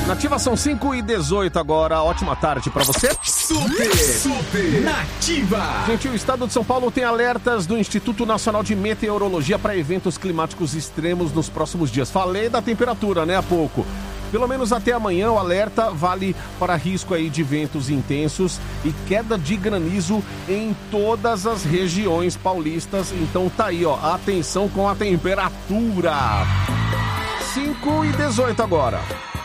Nativa são 5h18 agora, ótima tarde pra você. Super Nativa. Gente, o estado de São Paulo tem alertas do Instituto Nacional de Meteorologia para eventos climáticos extremos nos próximos dias. Falei da temperatura, né, há pouco. Pelo menos até amanhã o alerta vale para risco aí de ventos intensos e queda de granizo em todas as regiões paulistas. Então tá aí, ó, atenção com a temperatura. 5h18 agora.